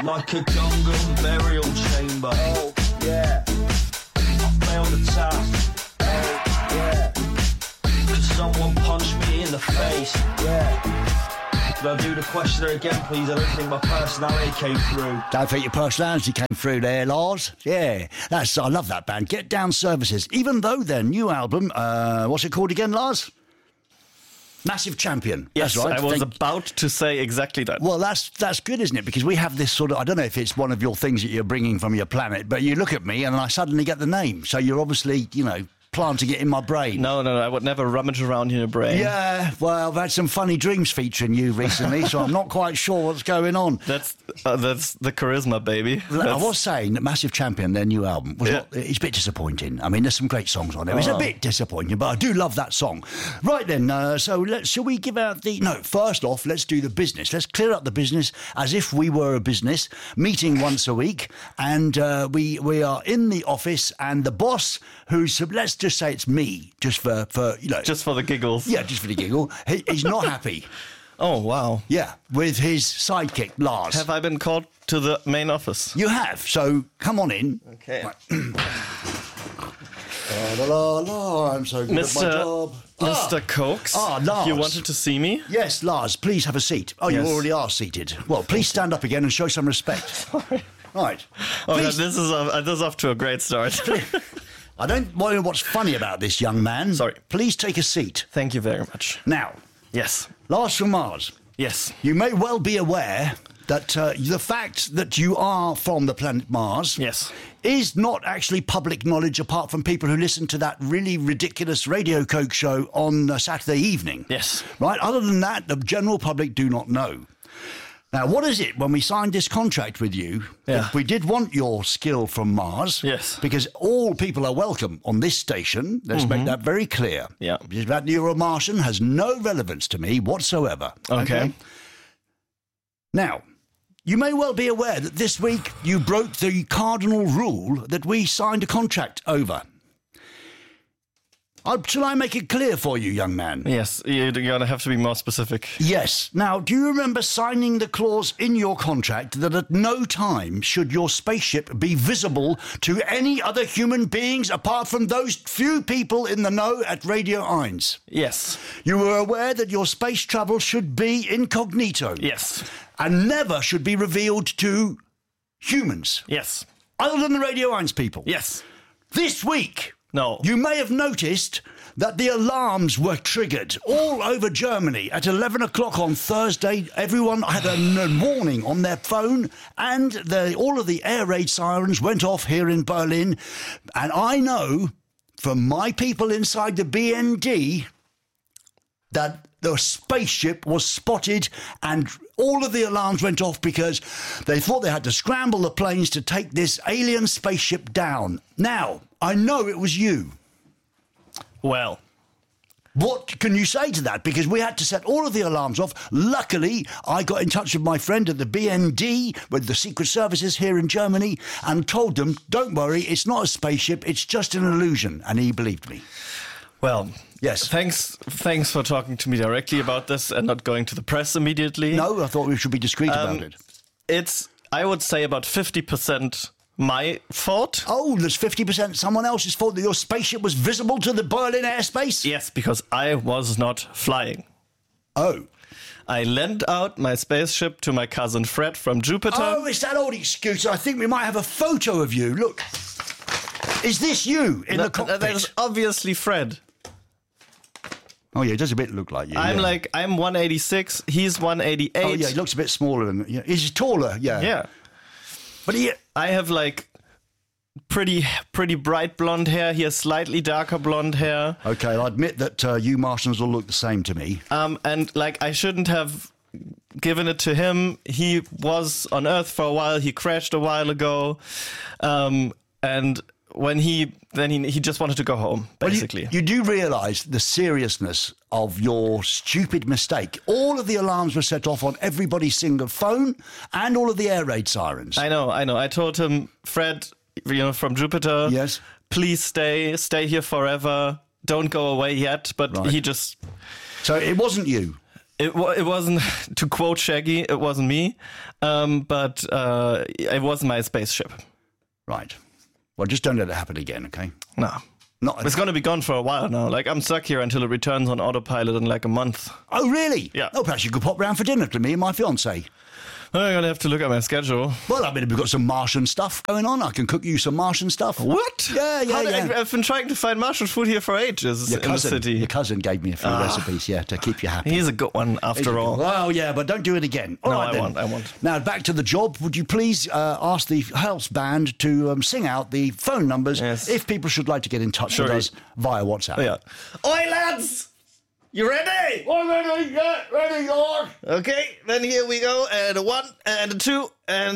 Like a Gungan burial chamber. Oh, yeah. I failed the task. Oh, yeah. Cause someone punched me in the face. Yeah. Could I do the questioner again, please? I don't think my personality came through. Don't think your personality came through there, Lars. Yeah, I love that band. Get Down Services. Even though their new album, what's it called again, Lars? Massive Champion. Yes, that's right. I was about to say exactly that. Well, that's good, isn't it? Because we have this sort of, I don't know if it's one of your things that you're bringing from your planet, but you look at me and I suddenly get the name. So you're obviously, planting it in my brain. No, I would never rummage around in your brain. Yeah, well, I've had some funny dreams featuring you recently, so I'm not quite sure what's going on. That's the charisma, baby. I was saying that Massive Champion, their new album, it's a bit disappointing. I mean, there's some great songs on there. It's a bit disappointing, but I do love that song. Right then, shall we give out first off, let's do the business. Let's clear up the business as if we were a business, meeting once a week, and we are in the office, and the boss, let's just say it's me, just for just for the giggles. Yeah, just for the giggle. He's not happy. Oh, wow. Yeah, with his sidekick, Lars. Have I been called to the main office? You have, so come on in. Okay. Right. I'm so good at my job. Mr. Cokes, Lars. you wanted to see me? Yes, Lars, please have a seat. Oh, Yes. You already are seated. Well, please stand up again and show some respect. Sorry. Right. Oh, God, Please- this is off to a great start. I don't know what's funny about this young man. Sorry. Please take a seat. Thank you very much. Now, Yes. Lars from Mars, Yes. you may well be aware that the fact that you are from the planet Mars Yes. is not actually public knowledge apart from people who listen to that really ridiculous Radio Coke show on Saturday evening. Yes. Right? Other than that, the general public do not know. Now, what is it when we signed this contract with you? Yeah. We did want your skill from Mars. Yes. Because all people are welcome on this station. Let's make that very clear. Yeah. That you're a Martian has no relevance to me whatsoever. Okay. Now, you may well be aware that this week you broke the cardinal rule that we signed a contract over. Shall I make it clear for you, young man? Yes, you're going to have to be more specific. Yes. Now, do you remember signing the clause in your contract that at no time should your spaceship be visible to any other human beings apart from those few people in the know at Radio Eins? Yes. You were aware that your space travel should be incognito. Yes. And never should be revealed to humans. Yes. Other than the Radio Eins people. Yes. This week, No. you may have noticed that the alarms were triggered all over Germany at 11 o'clock on Thursday. Everyone had a warning on their phone, and all of the air raid sirens went off here in Berlin. And I know from my people inside the BND that the spaceship was spotted and all of the alarms went off because they thought they had to scramble the planes to take this alien spaceship down. Now, I know it was you. Well, What can you say to that? Because we had to set all of the alarms off. Luckily, I got in touch with my friend at the BND, with the Secret Services here in Germany, and told them, don't worry, it's not a spaceship, it's just an illusion. And he believed me. well, Yes. Thanks for talking to me directly about this and not going to the press immediately. No, I thought we should be discreet about it. It's, I would say, about 50% my fault. Oh, there's 50% someone else's fault that your spaceship was visible to the Berlin airspace? Yes, because I was not flying. Oh. I lent out my spaceship to my cousin Fred from Jupiter. Oh, it's that old excuse. I think we might have a photo of you. Look. Is this you in the cockpit? That is obviously Fred. Oh, yeah, it does a bit look like you. I'm yeah. I'm 186, he's 188. Oh, yeah, he looks a bit smaller than... Yeah. He's taller, yeah. Yeah. But he... I have pretty bright blonde hair. He has slightly darker blonde hair. Okay, I'll admit that you Martians all look the same to me. And I shouldn't have given it to him. He was on Earth for a while. He crashed a while ago. And when he just wanted to go home, basically. Well, you do realise the seriousness of your stupid mistake. All of the alarms were set off on everybody's single phone and all of the air raid sirens. I know. I told him, Fred, from Jupiter, Yes. please stay here forever. Don't go away yet. But Right. he just... So it wasn't you? It wasn't, to quote Shaggy, it wasn't me, but it was my spaceship. Right. Well, just don't let it happen again, okay? No. It's going to be gone for a while now. Like, I'm stuck here until it returns on autopilot in like a month. Oh, really? Yeah. Oh, perhaps you could pop round for dinner to me and my fiancée. I'm going to have to look at my schedule. Well, I mean, we've got some Martian stuff going on. I can cook you some Martian stuff. What? Yeah. I've been trying to find Martian food here for ages in the city. Your cousin gave me a few recipes, to keep you happy. He's a good one, after all. Well, yeah, but don't do it again. All right, I won't. Now, back to the job. Would you please ask the house band to sing out the phone numbers if people should like to get in touch with us via WhatsApp? Yeah. Oi, lads! You ready? I'm ready, yeah, ready, Lord. Okay, then here we go. And a 1, and a 2, and